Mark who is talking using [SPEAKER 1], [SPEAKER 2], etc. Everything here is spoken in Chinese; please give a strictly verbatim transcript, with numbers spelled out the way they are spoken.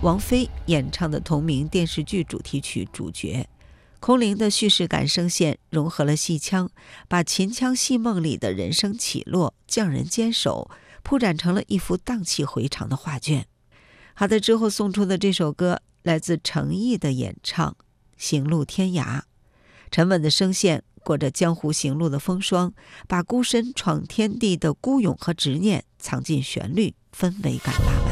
[SPEAKER 1] 王菲演唱的同名电视剧主题曲主角。空灵的叙事感声线融合了戏腔，把秦腔戏梦里的人生起落、匠人坚守铺展成了一幅荡气回肠的画卷。好的，之后送出的这首歌来自程毅的演唱《行路天涯》，沉稳的声线裹着江湖行路的风霜，把孤身闯天地的孤勇和执念藏进旋律，氛围感拉满。